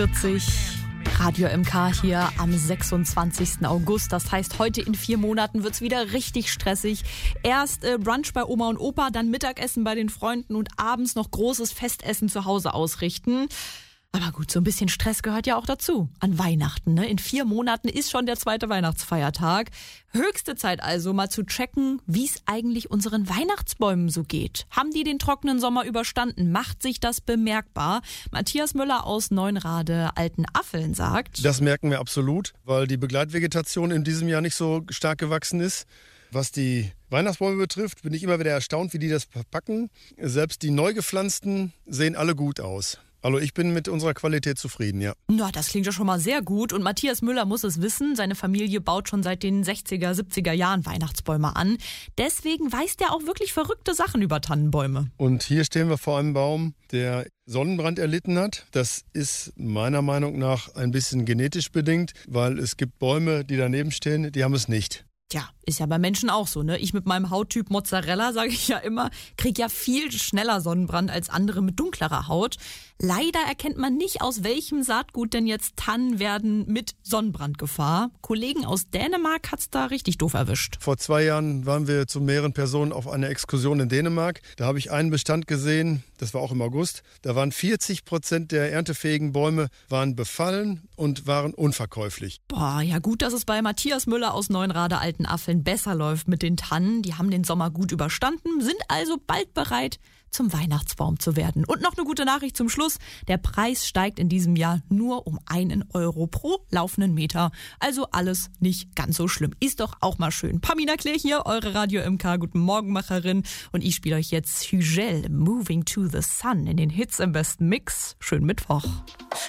40 Radio MK hier am 26. August. Das heißt, heute in 4 Monaten wird's wieder richtig stressig. Erst Brunch bei Oma und Opa, dann Mittagessen bei den Freunden und abends noch großes Festessen zu Hause ausrichten. Aber gut, so ein bisschen Stress gehört ja auch dazu. An Weihnachten, ne? In 4 Monaten ist schon der 2. Weihnachtsfeiertag. Höchste Zeit also, mal zu checken, wie es eigentlich unseren Weihnachtsbäumen so geht. Haben die den trockenen Sommer überstanden? Macht sich das bemerkbar? Matthias Müller aus Neunrade Altenaffeln sagt: Das merken wir absolut, weil die Begleitvegetation in diesem Jahr nicht so stark gewachsen ist. Was die Weihnachtsbäume betrifft, bin ich immer wieder erstaunt, wie die das verpacken. Selbst die neu gepflanzten sehen alle gut aus. Also ich bin mit unserer Qualität zufrieden, ja. Na, das klingt ja schon mal sehr gut. Und Matthias Müller muss es wissen, seine Familie baut schon seit den 60er, 70er Jahren Weihnachtsbäume an. Deswegen weiß der auch wirklich verrückte Sachen über Tannenbäume. Und hier stehen wir vor einem Baum, der Sonnenbrand erlitten hat. Das ist meiner Meinung nach ein bisschen genetisch bedingt, weil es gibt Bäume, die daneben stehen, die haben es nicht. Tja, ist ja bei Menschen auch so, ne? Ich mit meinem Hauttyp Mozzarella, sage ich ja immer, krieg ja viel schneller Sonnenbrand als andere mit dunklerer Haut. Leider erkennt man nicht, aus welchem Saatgut denn jetzt Tannen werden mit Sonnenbrandgefahr. Kollegen aus Dänemark hat's da richtig doof erwischt. Vor 2 Jahren waren wir zu mehreren Personen auf einer Exkursion in Dänemark. Da habe ich einen Bestand gesehen, das war auch im August. Da waren 40% der erntefähigen Bäume waren befallen und waren unverkäuflich. Boah, ja gut, dass es bei Matthias Müller aus Neunrade Altenaffeln besser läuft mit den Tannen. Die haben den Sommer gut überstanden, sind also bald bereit, zum Weihnachtsbaum zu werden. Und noch eine gute Nachricht zum Schluss. Der Preis steigt in diesem Jahr nur um 1 Euro pro laufenden Meter. Also alles nicht ganz so schlimm. Ist doch auch mal schön. Pamina Klee hier, eure Radio MK Guten Morgenmacherin. Und ich spiele euch jetzt Hügel, Moving to the Sun in den Hits im besten Mix. Schönen Mittwoch.